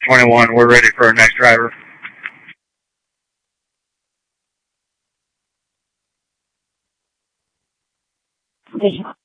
21, we're ready for our next driver. Okay.